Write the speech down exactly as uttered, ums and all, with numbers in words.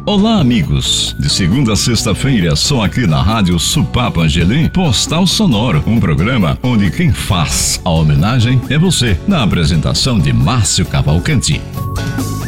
Olá, amigos. De segunda a sexta-feira, só aqui na Rádio Supapa Angelim, Postal Sonoro, um programa onde quem faz a homenagem é você, na apresentação de Márcio Cavalcanti.